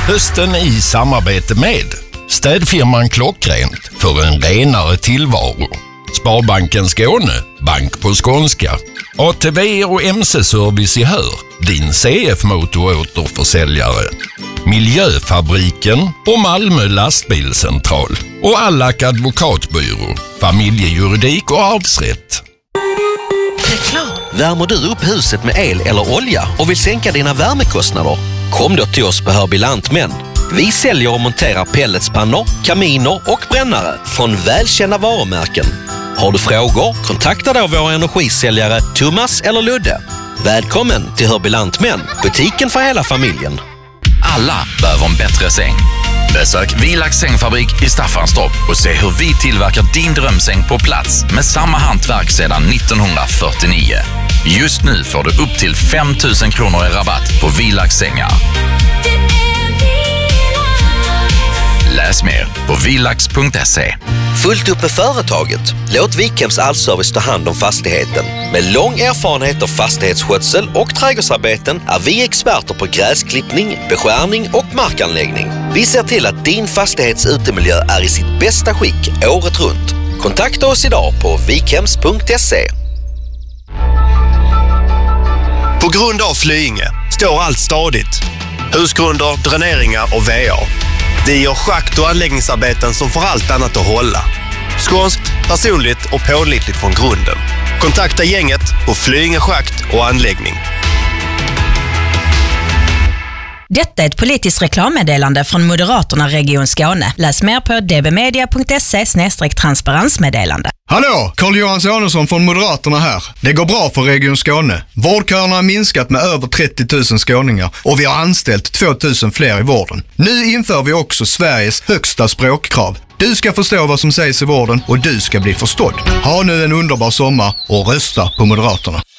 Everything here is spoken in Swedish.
Hösten i samarbete med städfirman Klockrent för en renare tillvaro. Sparbanken Skåne, bank på skånska. ATV och MC-service i Hör, din CF-motoråterförsäljare. Miljöfabriken och Malmö lastbilscentral. Och Allak advokatbyrå, familjejuridik och arvsrätt. Värmer du upp huset med el eller olja och vill sänka dina värmekostnader? Kom då till oss på Hörby Lantmän. Vi säljer och monterar pelletspannor, kaminer och brännare från välkända varumärken. Har du frågor, kontakta då våra energisäljare Thomas eller Ludde. Välkommen till Hörby Lantmän, butiken för hela familjen. Alla behöver en bättre säng. Besök Vilax sängfabrik i Staffanstorp och se hur vi tillverkar din drömsäng på plats med samma hantverk sedan 1949. Just nu får du upp till 5 000 kronor i rabatt på Vilax sängar. Läs mer på vilax.se. Fullt upp med företaget. Låt Vikhems Allservice ta hand om fastigheten. Med lång erfarenhet av fastighetsskötsel och trädgårdsarbeten är vi experter på gräsklippning, beskärning och markanläggning. Vi ser till att din fastighets utemiljö är i sitt bästa skick året runt. Kontakta oss idag på vikhems.se. På grund av Flyinge står allt stadigt. Husgrunder, dräneringar och VA. Vi gör schakt- och anläggningsarbeten som får allt annat att hålla. Skånskt, personligt och pålitligt från grunden. Kontakta gänget på Flyinge schakt och anläggning. Detta är ett politiskt reklammeddelande från Moderaterna Region Skåne. Läs mer på dbmedia.se/transparensmeddelande. Hallå, Carl-Johan Sonesson från Moderaterna här. Det går bra för Region Skåne. Vårdköerna har minskat med över 30 000 skåningar och vi har anställt 2 000 fler i vården. Nu inför vi också Sveriges högsta språkkrav. Du ska förstå vad som sägs i vården och du ska bli förstådd. Ha nu en underbar sommar och rösta på Moderaterna.